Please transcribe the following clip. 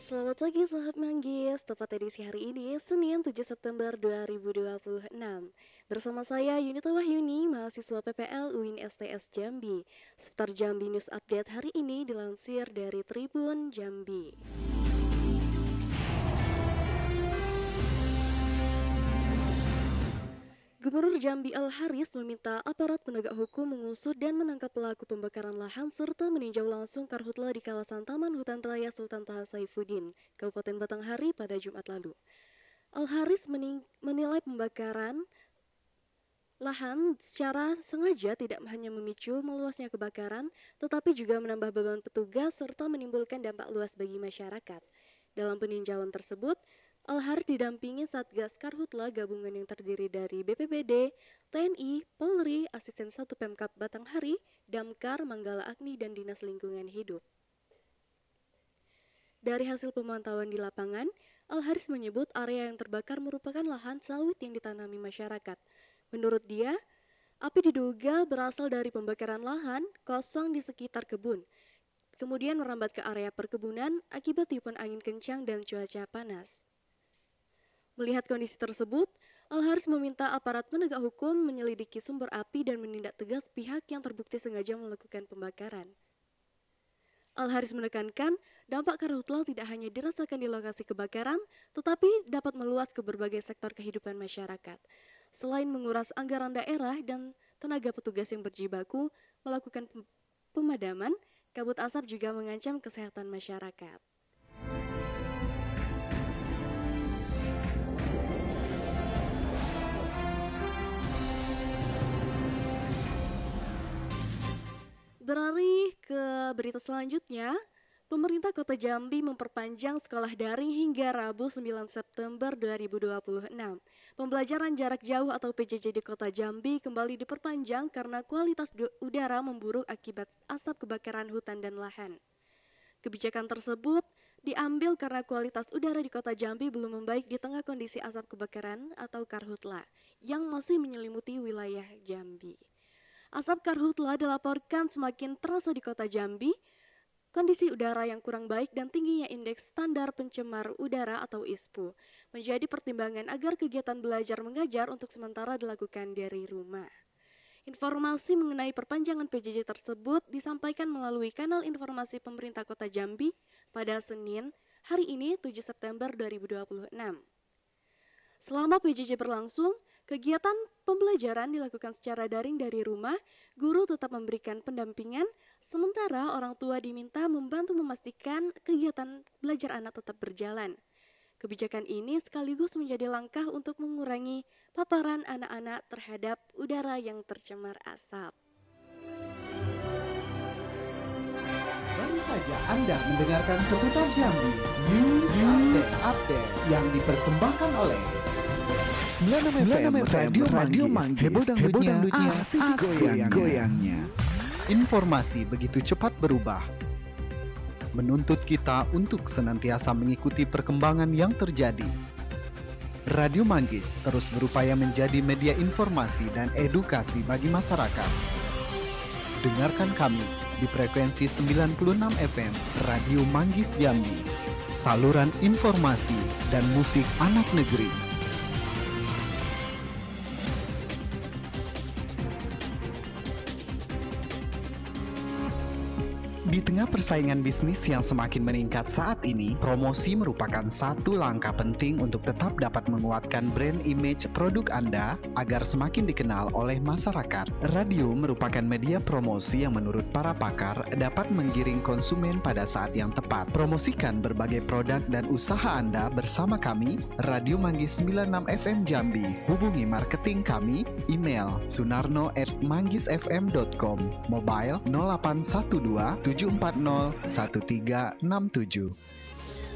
Selamat pagi sahabat Manggis, tepat edisi hari ini, Senin 7 September 2026. Bersama saya Yunita Wahyuni, mahasiswa PPL UIN STS Jambi. Seputar Jambi News Update hari ini dilansir dari Tribun Jambi. Gubernur Jambi Al-Haris meminta aparat penegak hukum mengusut dan menangkap pelaku pembakaran lahan serta meninjau langsung karhutla di kawasan Taman Hutan Raya Sultan Taha Saifuddin, Kabupaten Batanghari pada Jumat lalu. Al-Haris menilai pembakaran lahan secara sengaja tidak hanya memicu meluasnya kebakaran, tetapi juga menambah beban petugas serta menimbulkan dampak luas bagi masyarakat. Dalam peninjauan tersebut, Al-Haris didampingi Satgas Karhutla gabungan yang terdiri dari BPBD, TNI, Polri, Asisten 1 Pemkab Batanghari, Damkar, Manggala Agni, dan Dinas Lingkungan Hidup. Dari hasil pemantauan di lapangan, Al-Haris menyebut area yang terbakar merupakan lahan sawit yang ditanami masyarakat. Menurut dia, api diduga berasal dari pembakaran lahan kosong di sekitar kebun, kemudian merambat ke area perkebunan akibat tiupan angin kencang dan cuaca panas. Melihat kondisi tersebut, Al-Haris meminta aparat penegak hukum menyelidiki sumber api dan menindak tegas pihak yang terbukti sengaja melakukan pembakaran. Al-Haris menekankan dampak karhutla tidak hanya dirasakan di lokasi kebakaran, tetapi dapat meluas ke berbagai sektor kehidupan masyarakat. Selain menguras anggaran daerah dan tenaga petugas yang berjibaku melakukan pemadaman, kabut asap juga mengancam kesehatan masyarakat. Beralih ke berita selanjutnya, pemerintah Kota Jambi memperpanjang sekolah daring hingga Rabu 9 September 2026. Pembelajaran jarak jauh atau PJJ di Kota Jambi kembali diperpanjang karena kualitas udara memburuk akibat asap kebakaran hutan dan lahan. Kebijakan tersebut diambil karena kualitas udara di Kota Jambi belum membaik di tengah kondisi asap kebakaran atau karhutla yang masih menyelimuti wilayah Jambi. Asap karhutla dilaporkan semakin terasa di Kota Jambi. Kondisi udara yang kurang baik dan tingginya indeks standar pencemar udara atau ISPU menjadi pertimbangan agar kegiatan belajar mengajar untuk sementara dilakukan dari rumah. Informasi mengenai perpanjangan PJJ tersebut disampaikan melalui kanal informasi pemerintah Kota Jambi pada Senin, hari ini 7 September 2026. Selama PJJ berlangsung, kegiatan pembelajaran dilakukan secara daring dari rumah, guru tetap memberikan pendampingan, sementara orang tua diminta membantu memastikan kegiatan belajar anak tetap berjalan. Kebijakan ini sekaligus menjadi langkah untuk mengurangi paparan anak-anak terhadap udara yang tercemar asap. Baru saja Anda mendengarkan seputar Jambi News Update yang dipersembahkan oleh 96 FM Radio Manggis, heboh dangdutnya, asik goyangnya. Informasi begitu cepat berubah, menuntut kita untuk senantiasa mengikuti perkembangan yang terjadi. Radio Manggis terus berupaya menjadi media informasi dan edukasi bagi masyarakat. Dengarkan kami di frekuensi 96 FM Radio Manggis Jambi, saluran informasi dan musik anak negeri. Di tengah persaingan bisnis yang semakin meningkat saat ini, promosi merupakan satu langkah penting untuk tetap dapat menguatkan brand image produk Anda agar semakin dikenal oleh masyarakat. Radio merupakan media promosi yang menurut para pakar dapat menggiring konsumen pada saat yang tepat. Promosikan berbagai produk dan usaha Anda bersama kami, Radio Manggis 96 FM Jambi. Hubungi marketing kami, email sunarno@manggisfm.com, mobile 0812 740 1367.